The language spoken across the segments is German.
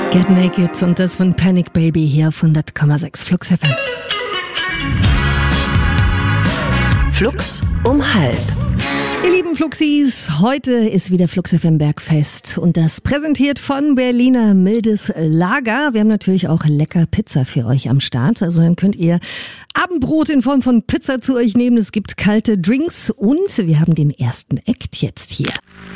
Get Naked und das von Panic Baby hier auf 100,6 Flux FM. Flux um halb. Ihr lieben Fluxis, heute ist wieder Flux FM Bergfest und das präsentiert von Berliner Mildes Lager. Wir haben natürlich auch lecker Pizza für euch am Start. Also dann könnt ihr Abendbrot in Form von Pizza zu euch nehmen. Es gibt kalte Drinks und wir haben den ersten Act jetzt hier.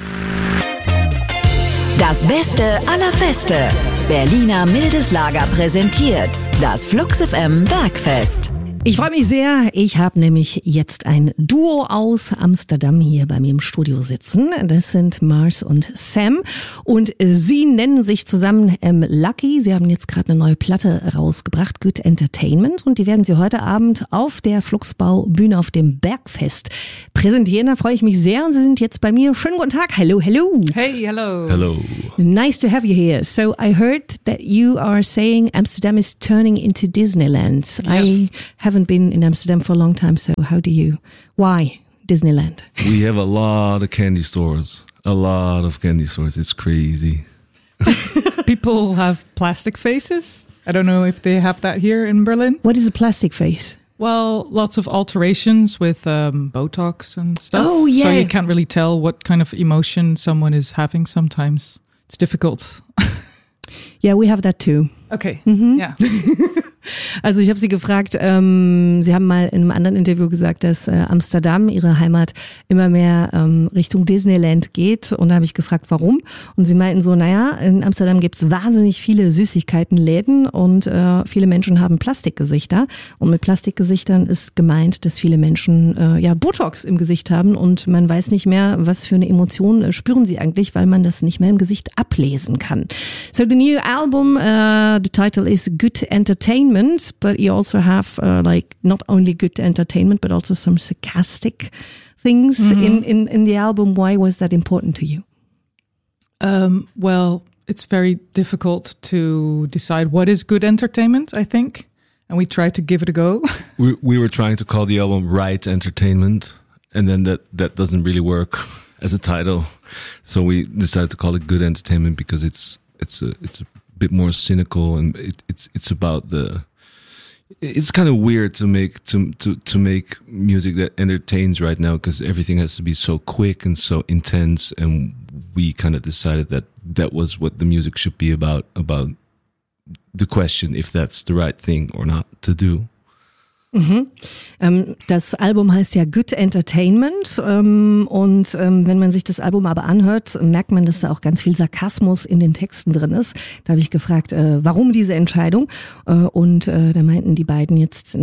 Das Beste aller Feste. Berliner Mildes Lager präsentiert das Flux FM Bergfest. Ich freue mich sehr. Ich habe nämlich jetzt ein Duo aus Amsterdam hier bei mir im Studio sitzen. Das sind Mars und Sam und sie nennen sich zusammen Lucky. Sie haben jetzt gerade eine neue Platte rausgebracht, Good Entertainment, und die werden sie heute Abend auf der Fluxbau-Bühne auf dem Bergfest präsentieren. Da freue ich mich sehr und sie sind jetzt bei mir. Schönen guten Tag. Hello, hello. Hey, hello. Hello. Nice to have you here. So I heard that you are saying Amsterdam is turning into Disneyland. Yes. I haven't been in Amsterdam for a long time, so why Disneyland? We have a lot of candy stores. It's crazy. People have plastic faces. I don't know if they have that here in Berlin. What is a plastic face? Well, lots of alterations with Botox and stuff. Oh, yeah. So you can't really tell what kind of emotion someone is having sometimes. It's difficult. Yeah, we have that too. Okay, yeah. Also ich habe sie gefragt, Sie haben mal in einem anderen Interview gesagt, dass Amsterdam, ihre Heimat, immer mehr Richtung Disneyland geht. Und da habe ich gefragt, warum? Und sie meinten so, naja, in Amsterdam gibt's wahnsinnig viele Süßigkeitenläden und viele Menschen haben Plastikgesichter. Und mit Plastikgesichtern ist gemeint, dass viele Menschen Botox im Gesicht haben und man weiß nicht mehr, was für eine Emotion spüren sie eigentlich, weil man das nicht mehr im Gesicht ablesen kann. So the new album, the title is Good Entertainment. But you also have not only good entertainment, but also some sarcastic things in the album. Why was that important to you? Well, it's very difficult to decide what is good entertainment, I think. And we try to give it a go. We were trying to call the album Right Entertainment, and then that doesn't really work as a title. So we decided to call it Good Entertainment because it's a bit more cynical, and it's about it's kind of weird to make music that entertains right now because everything has to be so quick and so intense, and we kind of decided that was what the music should be about the question if that's the right thing or not to do. Das Album heißt ja Good Entertainment und wenn man sich das Album aber anhört, merkt man, dass da auch ganz viel Sarkasmus in den Texten drin ist. Da habe ich gefragt, warum diese Entscheidung und da meinten die beiden jetzt,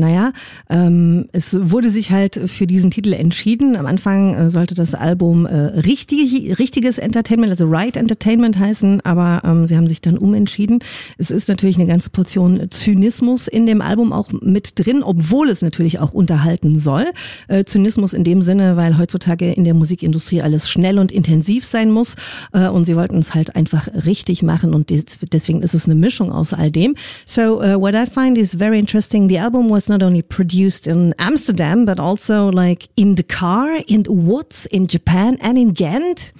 es wurde sich halt für diesen Titel entschieden. Am Anfang sollte das Album richtiges Entertainment, also Right Entertainment heißen, aber sie haben sich dann umentschieden. Es ist natürlich eine ganze Portion Zynismus in dem Album auch mit drin, obwohl es natürlich auch unterhalten soll. Zynismus in dem Sinne, weil heutzutage in der Musikindustrie alles schnell und intensiv sein muss und sie wollten es halt einfach richtig machen und deswegen ist es eine Mischung aus all dem. So what I find is very interesting, the album was not only produced in Amsterdam but also like in the car, in the woods, in Japan and in Ghent.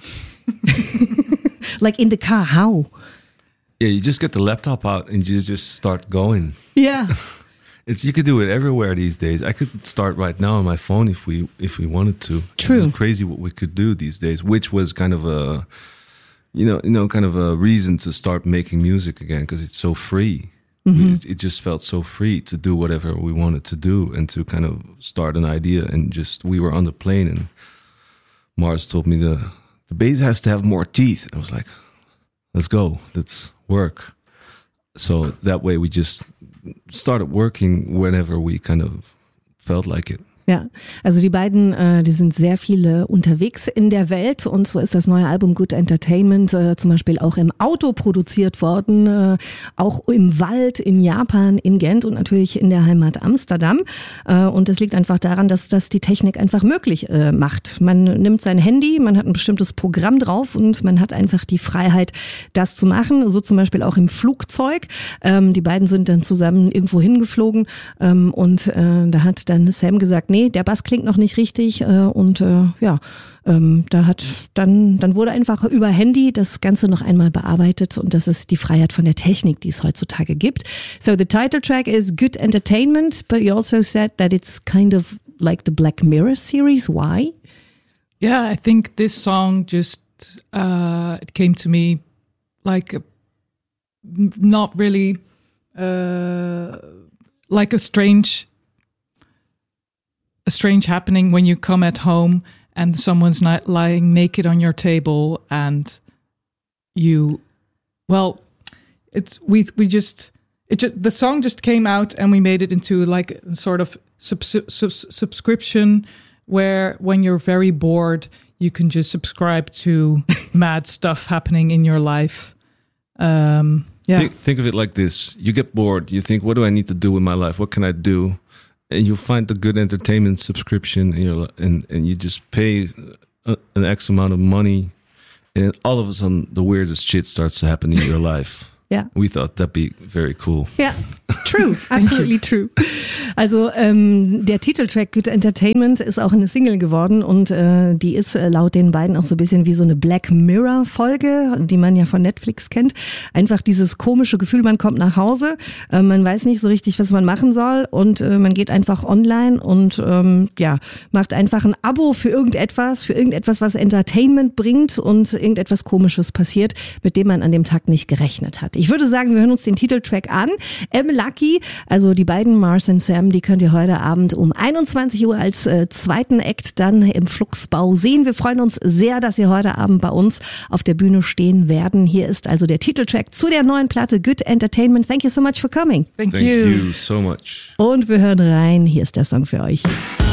Like in the car, how? Yeah, you just get the laptop out and you just start going. Yeah. You could do it everywhere these days. I could start right now on my phone if we wanted to. True. It's crazy what we could do these days, which was kind of a, kind of a reason to start making music again because it's so free. It just felt so free to do whatever we wanted to do and to kind of start an idea and we were on the plane and Mars told me the bass has to have more teeth. And I was like, let's go, let's work. So that way we just started working whenever we kind of felt like it. Ja, also die beiden, die sind sehr viele unterwegs in der Welt und so ist das neue Album Good Entertainment zum Beispiel auch im Auto produziert worden, auch im Wald, in Japan, in Gent und natürlich in der Heimat Amsterdam. Und das liegt einfach daran, dass das die Technik einfach möglich macht. Man nimmt sein Handy, man hat ein bestimmtes Programm drauf und man hat einfach die Freiheit, das zu machen. So zum Beispiel auch im Flugzeug. Die beiden sind dann zusammen irgendwo hingeflogen und da hat dann Sam gesagt, nee, nee, der Bass klingt noch nicht richtig und dann wurde einfach über Handy das Ganze noch einmal bearbeitet und das ist die Freiheit von der Technik, die es heutzutage gibt. So the title track is Good Entertainment, but you also said that it's kind of like the Black Mirror series. Why? Yeah, I think this song just it came to me like not really like a strange happening when you come at home and someone's not lying naked on your table and the song just came out and we made it into like a sort of subscription where when you're very bored, you can just subscribe to mad stuff happening in your life. Think of it like this. You get bored. You think, what do I need to do with my life? What can I do? And you find the Good Entertainment subscription and you just pay an X amount of money. And all of a sudden, the weirdest shit starts to happen in your life. Yeah. We thought that'd be very cool. Yeah, true, absolutely true. Also der Titeltrack Good Entertainment ist auch eine Single geworden und die ist laut den beiden auch so ein bisschen wie so eine Black Mirror Folge, die man ja von Netflix kennt. Einfach dieses komische Gefühl, man kommt nach Hause, man weiß nicht so richtig, was man machen soll und man geht einfach online und macht einfach ein Abo für irgendetwas, was Entertainment bringt und irgendetwas Komisches passiert, mit dem man an dem Tag nicht gerechnet hat. Ich würde sagen, wir hören uns den Titeltrack an. Lucky, also die beiden Mars und Sam, die könnt ihr heute Abend um 21 Uhr als zweiten Act dann im Fluxbau sehen. Wir freuen uns sehr, dass ihr heute Abend bei uns auf der Bühne stehen werden. Hier ist also der Titeltrack zu der neuen Platte Good Entertainment. Thank you so much for coming. Thank you so much. Und wir hören rein. Hier ist der Song für euch.